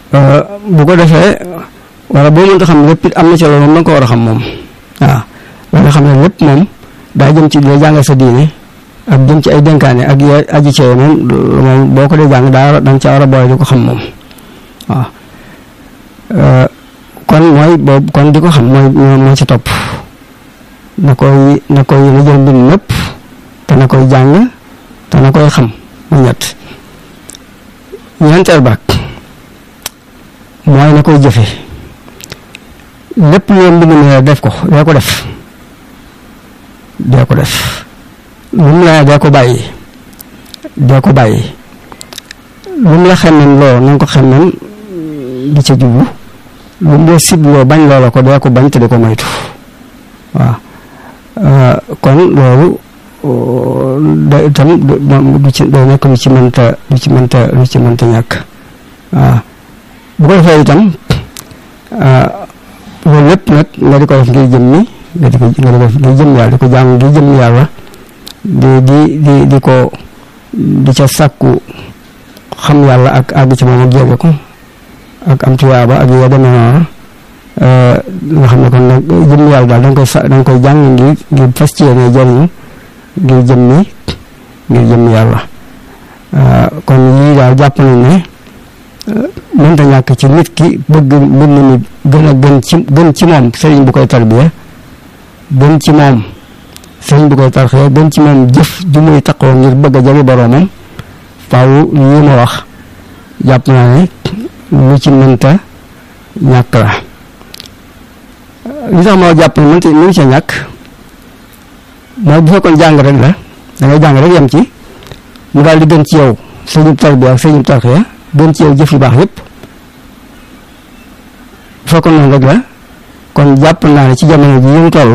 bu ko defee wala boo mënta xam lépp it am na ci loolu moom da nga ko war a xam moom waaw ba nga xam ne lépp moom daa jëm ci dee jàngal sa diine ak jëm ci ay dénkaane ak yo aji ci moom boo ko dee jàng da nga ca war a boole di ko xam moom waaw kon mooy boobu kon di ko xam moo ci topp na jël mbind mépp te na koy jàng te na koy xam mu ñett ñeenteel baag mooy na koy jëfe lépp lu mbind mi def ko dee ko def lu mu la dee ko bàyyi lu mu la xemmen loo na nga ko xemmen di ca jublu lu mu la sibloo bañ loola ko dee ko bañ te di ko moytu waaw kon loolu da itam du ci day nekk lu ci mënta ñàkk waaw bu ko defee itam loolu lépp nag nga di ko def ngir jëm mi nga di ko def ngir jëm yàlla di ko jàng ngir jëm yàlla di ko di ca sàkku xam yàlla ak àgg ci moom ak jege ko ak am tuyaaba ak yoo demee noonu nga xam ne kon nag jëm yàlla daal da nga koy jàng ngir fas ci yéene jëriñu ngir jëm yàlla kon yii daal jàpp nañ ne mënta ñàkk ci nit ki bëgg mbind mi gën ci moom sëriñ bu koy tarbiya gën ci moom sëriñ bu koy tarxiya gën ci moom jëf ju muy taqoo ngir bëgg a jëli boroomam faaw lii ma wax jàpp naa ne lu ci mënta ñàkk la li tax ma jàpp ne mënu ca ñàkk mooy bu fekkoon jàng rek la da ngay jàng rek yem ci mu daal di gën ci yow sëriñ tarbiya ak sëriñ tarxiya gën ci yow jëf yu baax yépp bu fekkoon noonu rek la kon jàpp naa ne ci jamono ji ñu toll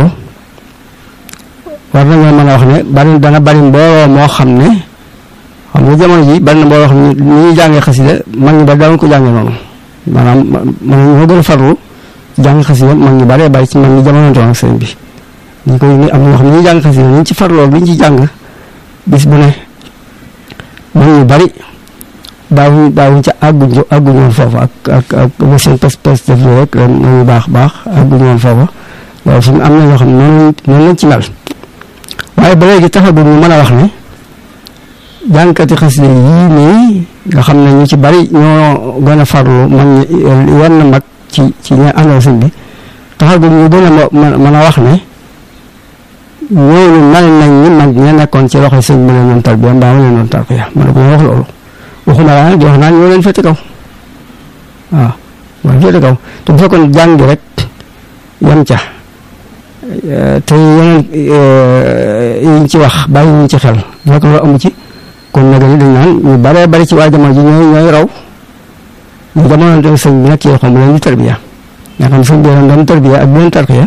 war nañoo mën a wax ne dana bari mbooloo moo xam ne xam nga jamono ji bari na mbooloo xam ne ni ñuy jàngee xasida mag ñi bari daawoon ko jàngee noonu maanaam ñoo gën a farlu jàng xasida mag ñi bari bari ci mag ñi jamono toon ak sëriñ bi ñi koy am ñoo xam ne ñuy jàng xasida ñu ci farloo bi ñu ci jàng bis bu ne mag ñu bari daawuñ ca àgguñu woon foofu ak seen pes def li rek nañu baax àgguñu woon foofu loolu fi mu am na ñoo xam ne noonu lañ ci mel waaye ba léegi taxagul ñu mën a wax ne jàngkati xasida yii nii nga xam ne ñu ci bari ñoo gën a farlu mag ñi yenn mag ci ña àndal sëñ bi taxagul ñu gën a mën a wax ne ñooñu mel nañ ni mag ña nekkoon ci loxo sëñ bi leen doon tarbiya mbaa ma leen doon tarbiya man bu wax loolu waxuma laa di wax naan ñoo leen féete kaw waaw ñoo leen féete kaw te bu fekkoon jàng rek yam ca te yeneen yiñ ci wax bàyyi ñu ci xel bu fekk loolu amu ci kon nag dañ naan ñu baree bari ci waa jamono ji ñooy raw ñu jamono dem sëñ bi nag ci xam leen di tarbiya nga xam sëñ bi leen doon tarbiya ak leen tarxiya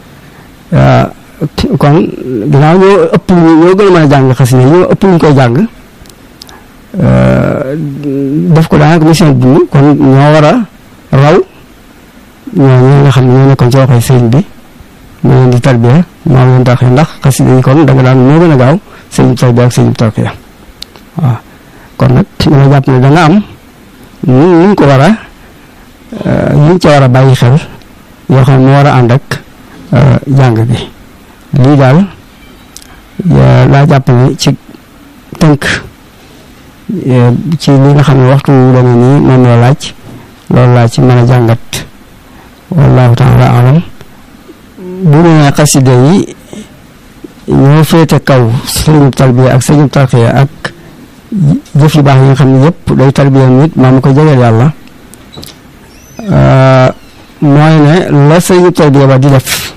kon ginnaaw ñoo gën a mën a jàng xasida ñoo ëpp ñu koy jàng def ko daanaka mission dund kon ñoo war a raw ñoo nga xam ne ñoo nekkoon ci waxee sëñ bi moo leen di tarbiya moo leen tarxiya ndax xasida yi kon da nga daan moo gën a gaaw sëñ tarbiya ak sëñ tarxiya waaw kon nag dama jàpp ne danga am ñu ko war a ñu ca war a bàyyi xel yoo xam ne moo war a ànd ak jàng bi lii daal laa jàpp ne ci tënk ci li nga xam ne waxtu wu demee nii moom la laaj loolu laa ci mën a jàngat wallahu taala alam bu ñu nee xasida yi ñoo féete kaw sëriñu tarbiya ak sëriñu tarxiya ak jëf yu baax yi nga xam ne yëpp day tarbiya nit maa ma ko jegeel yàlla mooy ne la sëriñu tarbiya ba di def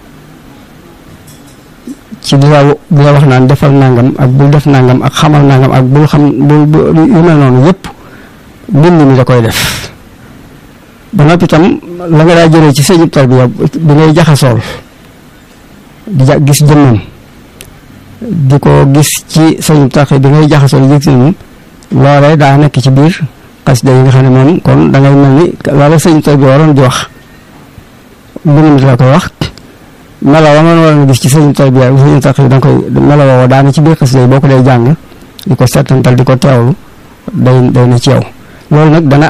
ci di la wax naan defal nangam ak bul def nangam ak xamal nangam ak bul xam bul yu mel noonu yëpp mbind mi da koy def ba noppi itam la nga daa jëlee ci sëriñu tarbiya bi ngay jaxasool di gis jëmmam di ko gis ci sëriñu tarxiya bi ngay jaxasool yëg si moom loolee daa nekk ci biir xasida yi nga xam ne moom kon da ngay mel ni loola sëriñu tarbiya waroon di wax mbind mi la koy wax melo wa man waroon a gis ci sëriñu tarbiya ak sëriñu tarxiya da nga koy melo woowa daana ci biir xasida yi boo ko dee jàng di ko settantal di ko teewlu day na ci yow loolu nag dana